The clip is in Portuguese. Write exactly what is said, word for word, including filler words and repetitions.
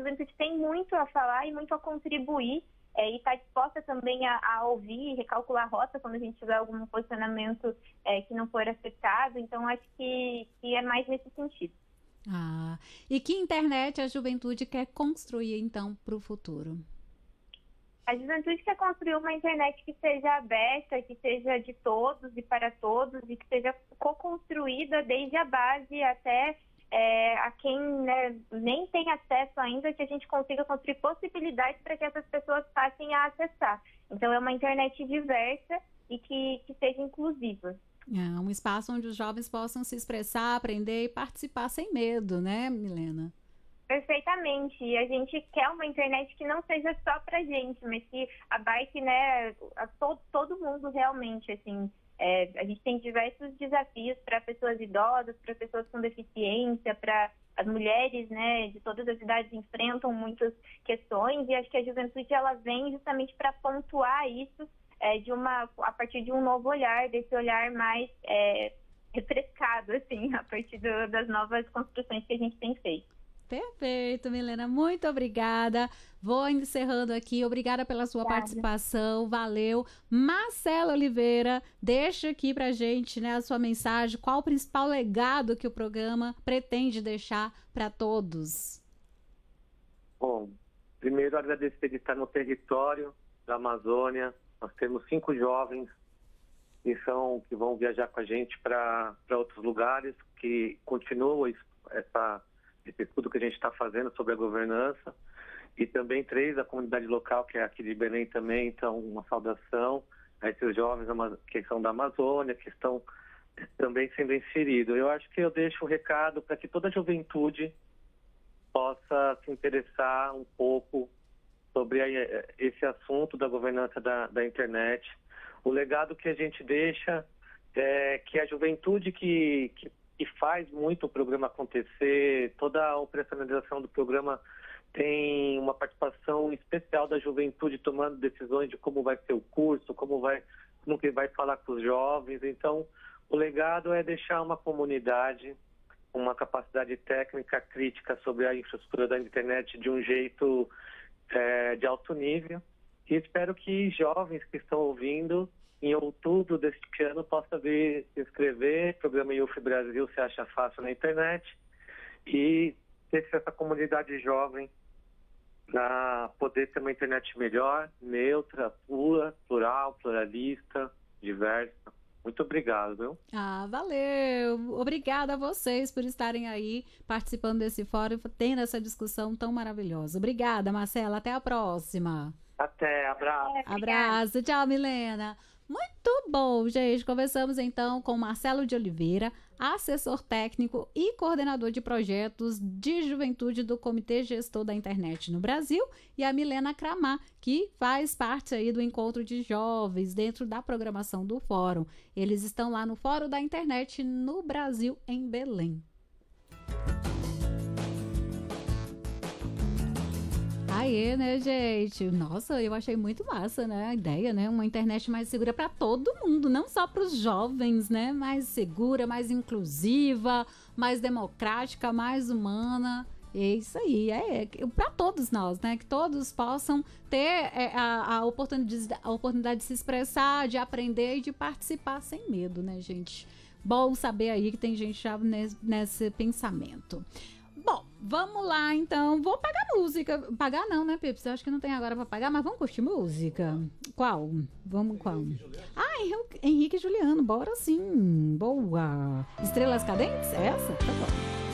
juventude tem muito a falar e muito a contribuir, é, e está disposta também a, a ouvir e recalcular a rota quando a gente tiver algum posicionamento é, que não for acertado. Então, acho que, que é mais nesse sentido. Ah, e que internet a juventude quer construir, então, para o futuro? A juventude quer construir uma internet que seja aberta, que seja de todos e para todos, e que seja co-construída desde a base até é, a quem, né, nem tem acesso ainda, que a gente consiga construir possibilidades para que essas pessoas passem a acessar. Então, é uma internet diversa e que, que seja inclusiva. É um espaço onde os jovens possam se expressar, aprender e participar sem medo, né, Milena? Perfeitamente. E a gente quer uma internet que não seja só pra gente, mas que abarque, né, a to- todo mundo realmente, assim. É, a gente tem diversos desafios para pessoas idosas, para pessoas com deficiência, para as mulheres, né, de todas as idades enfrentam muitas questões, e acho que a juventude ela vem justamente para pontuar isso é, de uma, a partir de um novo olhar, desse olhar mais é, refrescado, assim, a partir do, das novas construções que a gente tem feito. Perfeito, Milena, muito obrigada. Vou encerrando aqui, obrigada pela sua Obrigada. participação, valeu. Marcela Oliveira, deixa aqui pra gente, né, a sua mensagem, qual o principal legado que o programa pretende deixar para todos? Bom, primeiro agradecer de estar no território da Amazônia. Nós temos cinco jovens que, são, que vão viajar com a gente para outros lugares, que continuam essa... esse estudo que a gente está fazendo sobre a governança, e também três da comunidade local, que é aqui de Belém também. Então, uma saudação a esses jovens que são da Amazônia, que estão também sendo inseridos. Eu acho que eu deixo um recado para que toda a juventude possa se interessar um pouco sobre esse assunto da governança da, da internet. O legado que a gente deixa é que a juventude que... que que faz muito o programa acontecer, toda a operacionalização do programa tem uma participação especial da juventude tomando decisões de como vai ser o curso, como vai, como que vai falar com os jovens. Então, o legado é deixar uma comunidade, uma capacidade técnica crítica sobre a infraestrutura da internet de um jeito é, de alto nível. E espero que jovens que estão ouvindo, em outubro deste ano, possa vir se inscrever. Programa I U F Brasil se acha fácil na internet, e ter essa comunidade jovem para poder ter uma internet melhor, neutra, pura, plural, pluralista, diversa. Muito obrigado, viu? Ah, valeu! Obrigada a vocês por estarem aí participando desse fórum, tendo essa discussão tão maravilhosa. Obrigada, Marcela. Até a próxima. Até, abraço. Abraço. Tchau, Milena. Muito bom, gente. Conversamos então com Marcelo de Oliveira, assessor técnico e coordenador de projetos de juventude do Comitê Gestor da Internet no Brasil, e a Milena Cramá, que faz parte aí do encontro de jovens dentro da programação do fórum. Eles estão lá no Fórum da Internet no Brasil, em Belém. Aí, né, gente? Nossa, eu achei muito massa, né? A ideia, né? Uma internet mais segura para todo mundo, não só para os jovens, né? Mais segura, mais inclusiva, mais democrática, mais humana. É isso aí, é para todos nós, né? Que todos possam ter é, a, a, oportunidade, a oportunidade de se expressar, de aprender e de participar sem medo, né, gente? Bom saber aí que tem gente já nesse, nesse pensamento. Bom, vamos lá então. Vou pagar música. Pagar não, né, Pips? Eu acho que não tem agora pra pagar, mas vamos curtir música. Qual? Vamos qual? Ah, Henrique e Juliano. Bora sim. Boa. Estrelas Cadentes? É essa? Tá bom.